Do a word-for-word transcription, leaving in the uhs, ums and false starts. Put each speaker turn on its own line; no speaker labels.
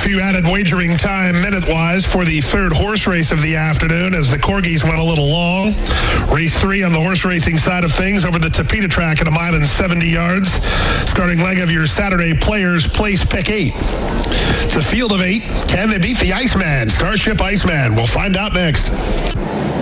few added wagering time minute-wise for the third horse race of the afternoon as the Corgis went a little long. Race three on the horse racing side of things over the Tapeta track at a mile and seventy yards. Starting leg of your Saturday Players Place Pick eight. It's a field of eight. Can they beat the Iceman, Starship Iceman? We'll find out next.